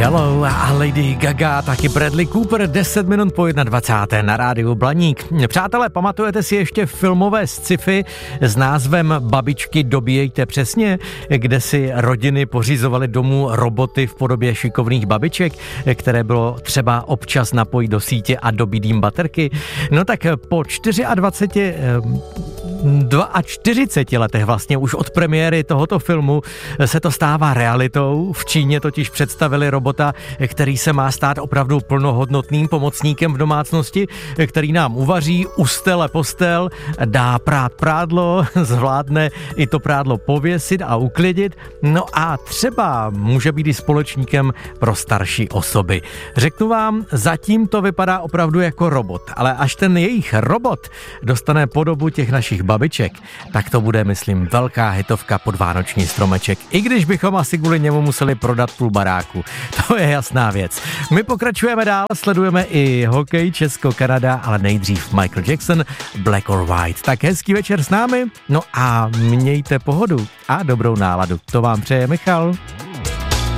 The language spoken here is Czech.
Shallow a Lady Gaga, taky Bradley Cooper, 10 minut po 21. na rádiu Blaník. Přátelé, pamatujete si ještě filmové sci-fi s názvem Babičky dobíjejte přesně, kde si rodiny pořizovaly domů roboty v podobě šikovných babiček, které bylo třeba občas napojit do sítě a dobít jim baterky? No tak po 42 letech vlastně už od premiéry tohoto filmu se to stává realitou. V Číně totiž představili robota, který se má stát opravdu plnohodnotným pomocníkem v domácnosti, který nám uvaří, ustele postel, dá prát prádlo, zvládne i to prádlo pověsit a uklidit, no a třeba může být i společníkem pro starší osoby. Řeknu vám, zatím to vypadá opravdu jako robot, ale až ten jejich robot dostane podobu těch našich babiček, tak to bude, myslím, velká hitovka pod vánoční stromeček, i když bychom asi kvůli němu museli prodat půl baráku. To je jasná věc. My pokračujeme dál, sledujeme i hokej Česko-Kanada, ale nejdřív Michael Jackson, Black or White. Tak hezký večer s námi, no a mějte pohodu a dobrou náladu. To vám přeje Michal.